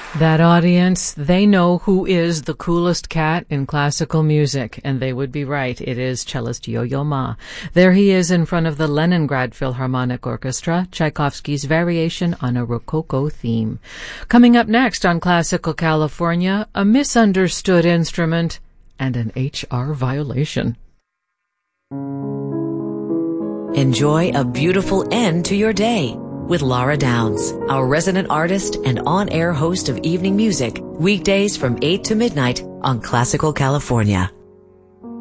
That audience, they know who is the coolest cat in classical music, and they would be right. It is cellist Yo-Yo Ma. There he is in front of the Leningrad Philharmonic Orchestra, Tchaikovsky's variation on a Rococo theme. Coming up next on Classical California, a misunderstood instrument and an HR violation. Enjoy a beautiful end to your day with Laura Downs, our resident artist and on-air host of Evening Music, weekdays from 8 to midnight on Classical California.